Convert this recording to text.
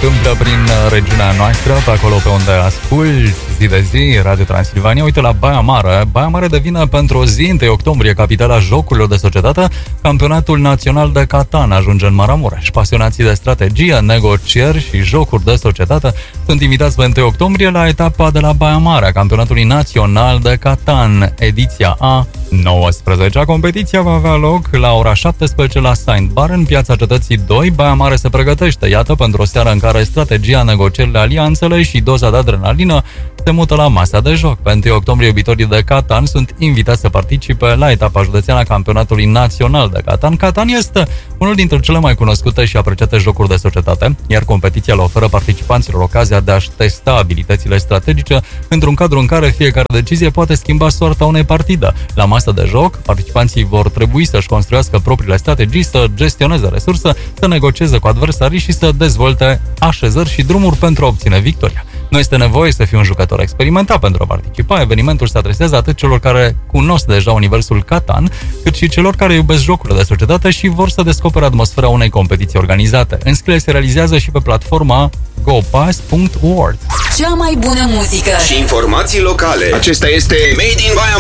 întâmplă prin regiunea noastră, pe acolo pe unde asculti zi de zi Radio Transilvania. Uite la Baia Mare. Baia Mare devine pentru o zi, 1 octombrie, capitala jocurilor de societate. Campionatul național de Catan ajunge în Maramureș. Pasionații de strategie, negocieri și jocuri de societate sunt invitați pe 1 octombrie la etapa de la Baia Mare a campionatului național de Catan, ediția a 19-a. Competiția va avea loc la ora 17 la Saint Bar, în Piața Cetății 2. Baia Mare se pregătește, iată, pentru o seară în care strategia, negocierile, alianțele și doza de adrenalină se mută la masa de joc. Pe 1 octombrie, iubitorii de Catan sunt invitați să participe la etapa județeană a campionatului național de Catan. Catan este unul dintre cele mai cunoscute și apreciate jocuri de societate, iar competiția le oferă participanților ocazia de a-și testa abilitățile strategice într-un cadru în care fiecare decizie poate schimba soarta unei partide. La masa de joc, participanții vor trebui să-și construiască propriile strategii, să gestioneze resurse, să negocieze cu adversarii și să dezvolte așezări și drumuri pentru a obține victoria. Nu este nevoie să fii un jucător experimentat pentru a participa. Evenimentul se adresează atât celor care cunosc deja universul Catan, cât și celor care iubesc jocurile de societate și vor să descopere atmosfera unei competiții organizate. Înscrierile se realizează și pe platforma gopass.org. Cea mai bună muzică și informații locale. Acesta este Made in Baia